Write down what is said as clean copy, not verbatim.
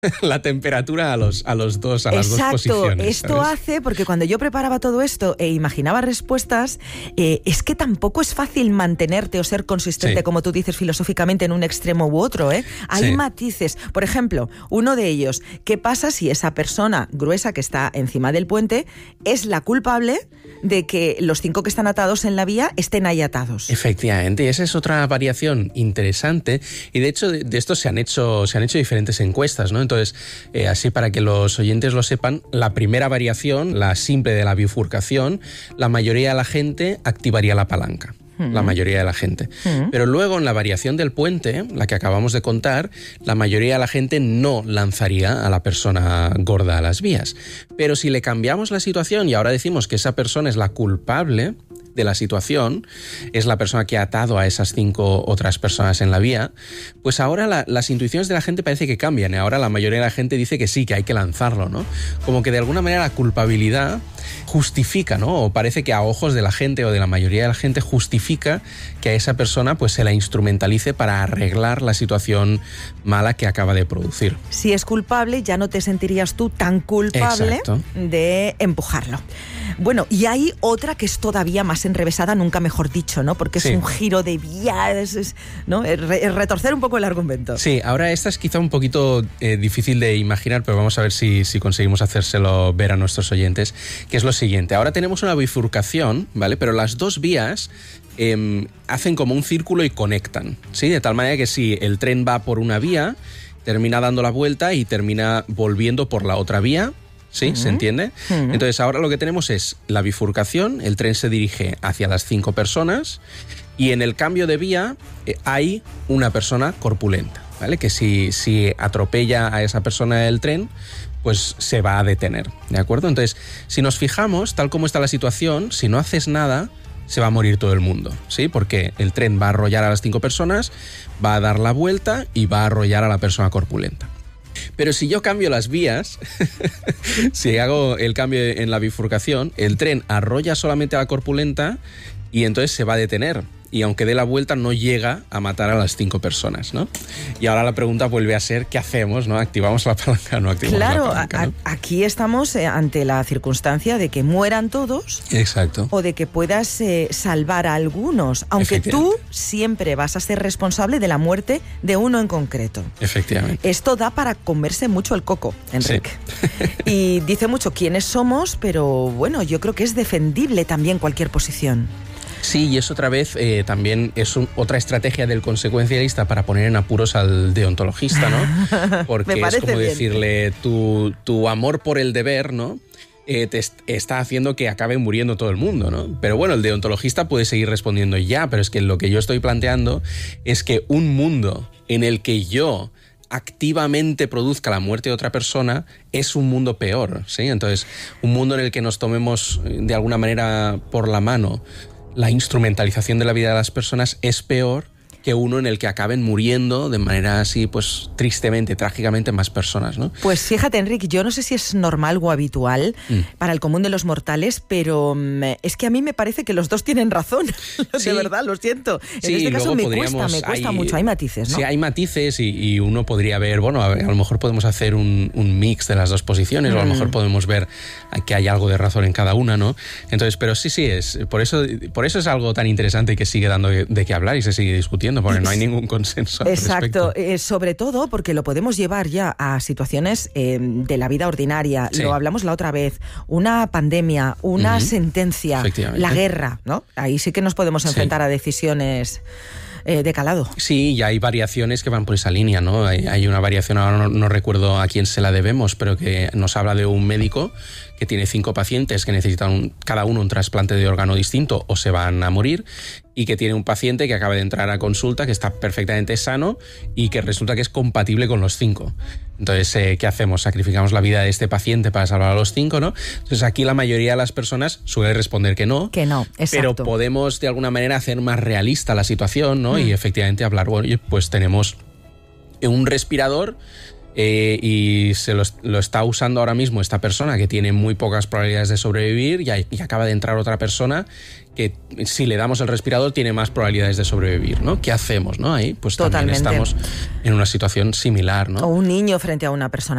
la temperatura a las dos posiciones. Exacto, esto ¿sabes? hace, porque cuando yo preparaba todo esto e imaginaba respuestas, es que tampoco es fácil mantenerte o ser consistente, como tú dices, filosóficamente en un extremo u otro, ¿eh? Hay matices. Por ejemplo, uno de ellos, ¿qué pasa si esa persona gruesa que está encima del puente es la culpable de que los 5 que están atados en la vía estén ahí atados? Efectivamente, esa es otra variación interesante, y de hecho de esto se han hecho diferentes encuestas, ¿no? Entonces, así para que los oyentes lo sepan, la primera variación, la simple de la bifurcación, la mayoría de la gente activaría la palanca. La mayoría de la gente. Pero luego en la variación del puente, la que acabamos de contar, la mayoría de la gente no lanzaría a la persona gorda a las vías. Pero si le cambiamos la situación y ahora decimos que esa persona es la culpable de la situación, es la persona que ha atado a esas 5 otras personas en la vía, pues ahora las intuiciones de la gente parece que cambian. Y ahora la mayoría de la gente dice que sí, que hay que lanzarlo, ¿no? Como que de alguna manera la culpabilidad justifica, ¿no? O parece que a ojos de la gente o de la mayoría de la gente justifica que a esa persona pues se la instrumentalice para arreglar la situación mala que acaba de producir. Si es culpable, ya no te sentirías tú tan culpable de empujarlo. Bueno, y hay otra que es todavía más enrevesada, nunca mejor dicho, ¿no? Porque es un giro de vías, ¿no? Es retorcer un poco el argumento. Sí, ahora esta es quizá un poquito difícil de imaginar, pero vamos a ver si conseguimos hacérselo ver a nuestros oyentes, que es lo siguiente. Ahora tenemos una bifurcación, ¿vale? Pero las dos vías hacen como un círculo y conectan, ¿sí? De tal manera que si el tren va por una vía, termina dando la vuelta y termina volviendo por la otra vía. ¿Sí? ¿Se entiende? Entonces ahora lo que tenemos es la bifurcación, el tren se dirige hacia las 5 personas y en el cambio de vía hay una persona corpulenta, ¿vale? Que si atropella a esa persona el tren, pues se va a detener, ¿de acuerdo? Entonces, si nos fijamos, tal como está la situación, si no haces nada, se va a morir todo el mundo, ¿sí? Porque el tren va a arrollar a las 5 personas, va a dar la vuelta y va a arrollar a la persona corpulenta. Pero si yo cambio las vías, si hago el cambio en la bifurcación, el tren arrolla solamente a la corpulenta y entonces se va a detener. Y aunque dé la vuelta, no llega a matar a las 5 personas, ¿no? Y ahora la pregunta vuelve a ser, ¿qué hacemos, no? ¿Activamos la palanca o no activamos la palanca? Claro, aquí estamos ante la circunstancia de que mueran todos. Exacto. O de que puedas salvar a algunos, aunque tú siempre vas a ser responsable de la muerte de uno en concreto. Efectivamente. Esto da para comerse mucho el coco, Enrique. Sí. Y dice mucho quiénes somos, pero bueno, yo creo que es defendible también cualquier posición. Sí, y es otra vez, también es otra estrategia del consecuencialista para poner en apuros al deontologista, ¿no? Porque es como decirle, tu amor por el deber, ¿no? Te está haciendo que acabe muriendo todo el mundo, ¿no? Pero bueno, el deontologista puede seguir respondiendo pero es que lo que yo estoy planteando es que un mundo en el que yo activamente produzca la muerte de otra persona es un mundo peor, ¿sí? Entonces, un mundo en el que nos tomemos de alguna manera por la mano la instrumentalización de la vida de las personas es peor que uno en el que acaben muriendo de manera así, pues tristemente, trágicamente, más personas, ¿no? Pues fíjate, Enrique, yo no sé si es normal o habitual para el común de los mortales, pero es que a mí me parece que los dos tienen razón. De verdad, lo siento. En este caso me cuesta mucho. Hay matices, ¿no? Sí, hay matices y uno podría ver, bueno, a lo mejor podemos hacer un mix de las dos posiciones o a lo mejor podemos ver que hay algo de razón en cada una, ¿no? Entonces, pero sí, por eso es algo tan interesante que sigue dando de qué hablar y se sigue discutiendo. Porque no hay ningún consenso al respecto. Sobre todo porque lo podemos llevar ya a situaciones de la vida ordinaria. Sí. Lo hablamos la otra vez. Una pandemia, una sentencia, la guerra, ¿no? Ahí sí que nos podemos enfrentar a decisiones de calado. Sí, y hay variaciones que van por esa línea, ¿no? Hay una variación, ahora no recuerdo a quién se la debemos, pero que nos habla de un médico que tiene 5 pacientes que necesitan cada uno un trasplante de órgano distinto o se van a morir, y que tiene un paciente que acaba de entrar a consulta, que está perfectamente sano y que resulta que es compatible con los 5. Entonces, ¿qué hacemos? ¿Sacrificamos la vida de este paciente para salvar a los 5, no? Entonces, aquí la mayoría de las personas suele responder que no. Que no, exacto. Pero podemos, de alguna manera, hacer más realista la situación, ¿no? Y efectivamente hablar, bueno, pues tenemos un respirador y se lo está usando ahora mismo esta persona que tiene muy pocas probabilidades de sobrevivir y acaba de entrar otra persona que si le damos el respirador tiene más probabilidades de sobrevivir, ¿no? ¿Qué hacemos, no? Ahí pues totalmente. También estamos en una situación similar, ¿no? O un niño frente a una persona